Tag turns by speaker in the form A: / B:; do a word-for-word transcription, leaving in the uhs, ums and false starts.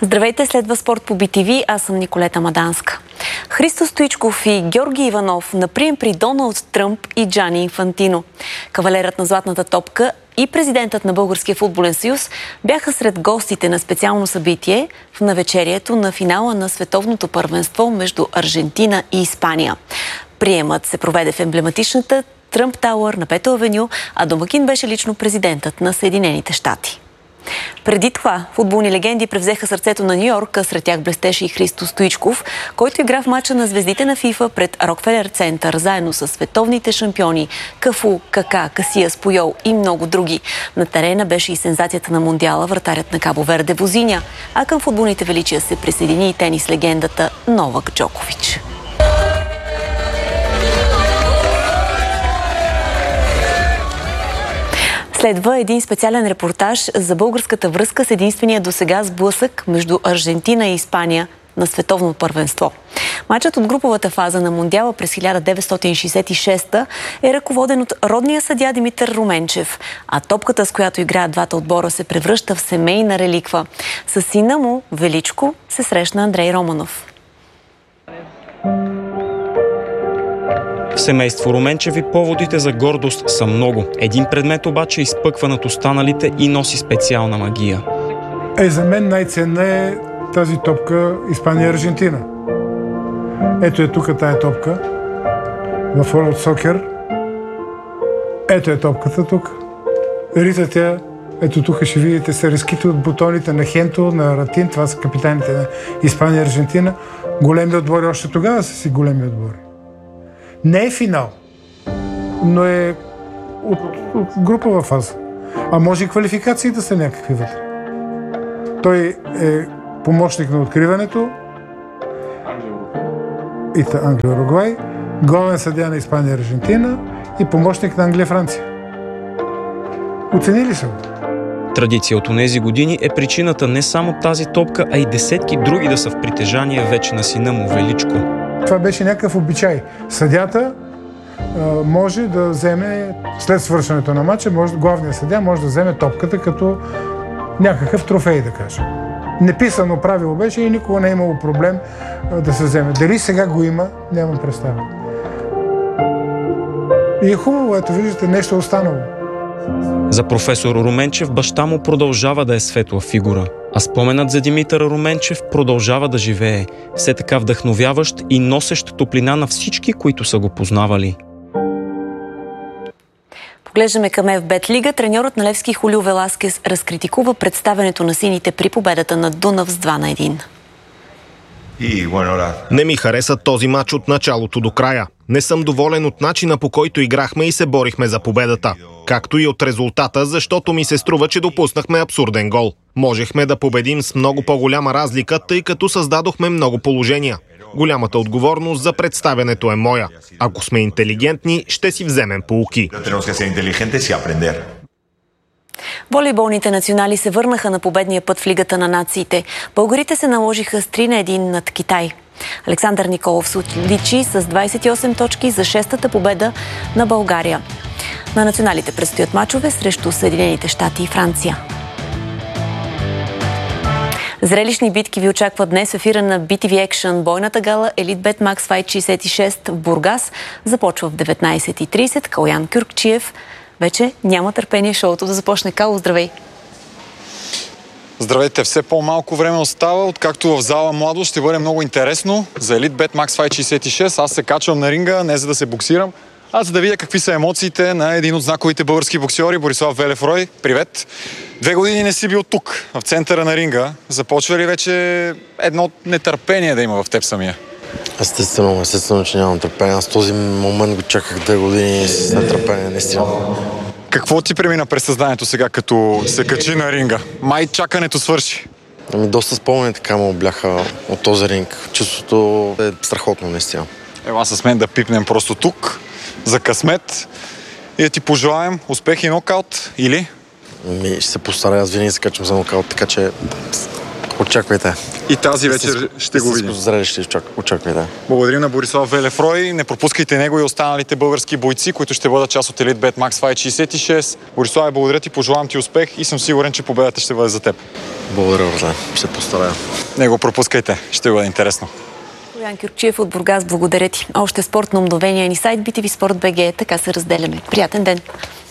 A: Здравейте, следва спорт по Би Ти Ви, аз съм Николета Маданска. Христо Стоичков и Георги Иванов на прием при Доналд Тръмп и Джани Инфантино. Кавалерът на златната топка и президентът на Българския футболен съюз бяха сред гостите на специално събитие в навечерието на финала на световното първенство между Аржентина и Испания. Приемът се проведе в емблематичната Тръмп Тауър на Пето авеню, а домакин беше лично президентът на Съединените щати. Преди това футболни легенди превзеха сърцето на Ню Йорк, а сред тях блестеше и Христо Стоичков, който игра в мача на звездите на ФИФА пред Рокфелер център, заедно с световните шампиони Кафу, Кака, Касияс, Пуйол и много други. На терена беше и сензацията на Мондиала, вратарят на Кабо Верде Возиня, а към футболните величия се присъедини и тенис легендата Новак Джокович. Следва един специален репортаж за българската връзка с единствения досега сблъсък между Аржентина и Испания на световно първенство. Мачът от груповата фаза на Мондиала през хиляда деветстотин шейсет и шеста е ръководен от родния съдия Димитър Руменчев, а топката, с която играят двата отбора, се превръща в семейна реликва. С сина му, Величко, се срещна Андрей Романов.
B: В семейство Руменчеви поводите за гордост са много. Един предмет обаче изпъква над останалите и носи специална магия.
C: Е, за мен най-ценна е тази топка Испания-Аржентина. Ето е тук тая топка в World Soccer. Ето е топката тук. Ритът я, ето тук ще видите са резките от бутоните на Хенто, на Ратин. Това са капитаните на Испания-Аржентина. Големи отбори, още тогава са си големи отбори. Не е финал, но е от, от групова фаза. А може и квалификации да са някакви вътре. Той е помощник на откриването. И Англия, Уругвай, главен съдия на Испания, Аржентина и помощник на Англия, Франция. Оценили са го.
B: Традиция от онези години е причината не само тази топка, а и десетки други да са в притежание вече на сина му Величко.
C: Това беше някакъв обичай. Съдята а, може да вземе, след свършването на матча, може, главният съдия може да вземе топката като някакъв трофей, да кажем. Неписано правило беше и никога не е имало проблем а, да се вземе. Дали сега го има, нямам представа. И е хубаво, ето виждате, нещо останало.
B: За професор Руменчев баща му продължава да е светла фигура, а споменът за Димитър Руменчев продължава да живее, все така вдъхновяващ и носещ топлина на всички, които са го познавали.
A: Поглеждаме към Еф Бет Лига. Треньорът на Левски Хулио Веласкес разкритикува представянето на сините при победата на Дунав с два на един.
D: Не ми хареса този мач от началото до края. Не съм доволен от начина, по който играхме и се борихме за победата. Както и от резултата, защото ми се струва, че допуснахме абсурден гол. Можехме да победим с много по-голяма разлика, тъй като създадохме много положения. Голямата отговорност за представянето е моя. Ако сме интелигентни, ще си вземем поуки.
A: Волейболните национали се върнаха на победния път в Лигата на нациите. Българите се наложиха с три на един над Китай. Александър Николов се отличи с двадесет и осем точки за шестата победа на България. На националите предстоят мачове срещу Съединените щати и Франция. Зрелищни битки ви очакват днес в ефира на Би Ти Ви Екшън. Бойната гала EliteBet Max Fight шейсет и шест в Бургас започва в деветнадесет и тридесет. Калоян Кюркчиев вече няма търпение шоуто да започне. Кало, здравей!
E: Здравейте! Все по-малко време остава, откакто в зала Младост ще бъде много интересно. За EliteBet Max Fight шейсет и шест аз се качвам на ринга, не за да се боксирам, а за да видя какви са емоциите на един от знаковите български боксьори, Борислав Велефрой. Привет! Две години не си бил тук, в центъра на ринга. Започва ли вече едно нетърпение да има в теб самия?
F: Естествено, естествено, че нямам търпение. Аз този момент го чаках две години с нетърпение, наистина.
E: Какво ти премина през съзнанието сега, като се качи на ринга? Май чакането свърши.
F: Ами доста спомени така ме обляха от този ринг. Чувството е страхотно, наистина.
E: Ела с мен да пипнем просто тук, за късмет, и да ти пожелаем успех и нокаут, или?
F: Ами ще се постарая, аз винаги се качвам за нокаут, така че очаквайте.
E: И тази вечер ще го видим.
F: Зрелище очаквайте.
E: Благодарим на Борислав Велефрой. Не пропускайте него и останалите български бойци, които ще бъдат част от EliteBet Max Fight шейсет и шест. Борислав, благодаря ти, пожелавам ти успех и съм сигурен, че победата ще бъде за теб.
F: Благодаря, Орлен. Ще постарая.
E: Не го пропускайте, ще бъде интересно.
A: Боян Кюрчиев от Бургас, благодаря ти. Още спортно мгновение ни сайт би ти ви Спорт точка би джи. Така се разделяме. Приятен ден!